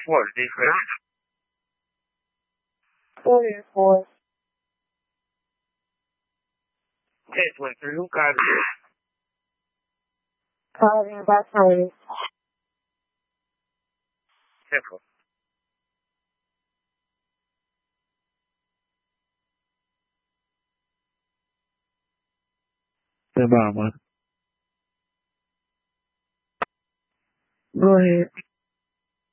What's different? Four. Test went through. Got Calvin Bartoli. Simple. Obama. Go ahead.